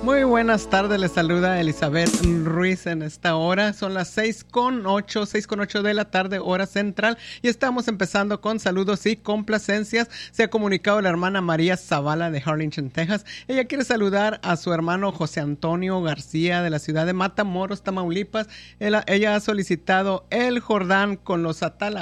Muy buenas tardes, les saluda Elizabeth Ruiz en esta hora. Son las 6:08 de la tarde, hora central, y estamos empezando con saludos y complacencias. Se ha comunicado la hermana María Zavala de Harlingen, Texas. Ella quiere saludar a su hermano José Antonio García de la ciudad de Matamoros, Tamaulipas. Ella ha solicitado El Jordán con los Atala